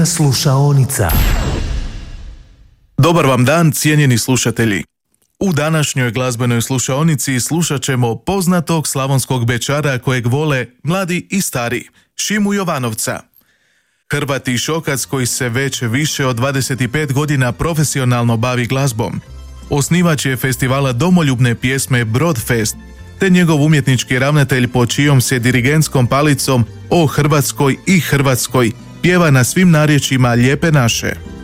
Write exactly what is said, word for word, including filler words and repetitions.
Slušaonica. Dobar vam dan, cijenjeni slušatelji. U današnjoj glazbenoj slušaonici slušat ćemo poznatog slavonskog bećara kojeg vole mladi i stari, Šimu Jovanovca. Hrvat i šokac koji se već više od dvadeset pet godina profesionalno bavi glazbom. Osnivač je festivala domoljubne pjesme Brodfest, te njegov umjetnički ravnatelj po čijom se dirigentskom palicom o Hrvatskoj i Hrvatskoj pjeva na svim narječjima Lijepe naše.